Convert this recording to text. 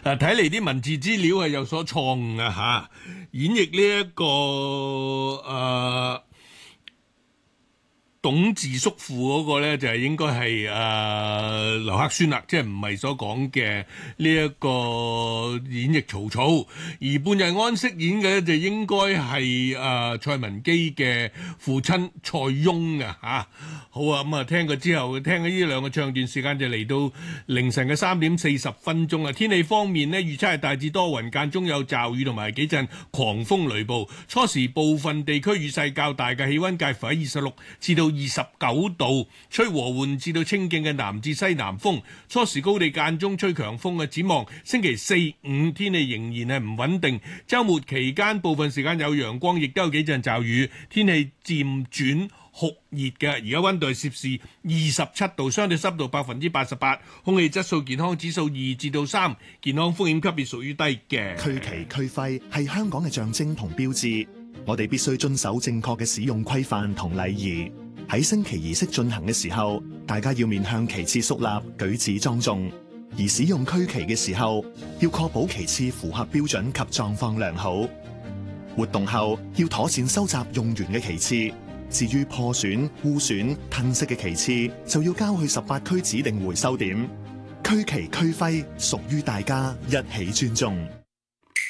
睇嚟啲文字資料係有所錯誤啊！嚇，演繹呢一個董自叔父嗰個咧，就係應該係劉克孫啦，即係唔係所講嘅呢一個演繹曹操，而半日安飾演嘅咧就應該係蔡文姬嘅父親蔡邕啊！嚇，好啊，咁啊聽過之後，聽咗呢兩個唱段時間就嚟到凌晨嘅3點40分鐘啦。天氣方面呢，預測係大致多雲，間中有驟雨同埋幾陣狂風雷暴，初時部分地區雨勢較大嘅，氣温介乎喺26至到29度，吹和緩至到清勁嘅南至西南風，初時高地間中吹強風嘅。展望星期4、5天氣仍然係唔穩定，週末期間部分時間有陽光，亦都有幾陣驟雨，天氣漸轉酷熱嘅。而家温度係攝氏27度，相對濕度88%，空氣質素健康指數2至到3，健康風險級別屬於低嘅。 區旗區徽係香港嘅象徵同標誌，我哋必須遵守正確嘅使用規範同禮儀。喺升旗儀式進行嘅時候，大家要面向旗幟肅立，舉止莊重；而使用區旗嘅時候，要確保旗幟符合標準及狀況良好。活動後要妥善收集用完嘅旗幟，至於破損、污損、褪色嘅旗幟，就要交去18區指定回收點。區旗區徽屬於大家，一起尊重。